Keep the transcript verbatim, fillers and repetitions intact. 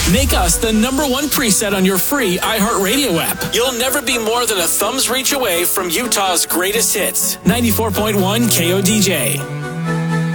Make us the number one preset on your free iHeartRadio app. You'll never be more than a thumb's reach away from Utah's greatest hits. ninety-four point one K O D J.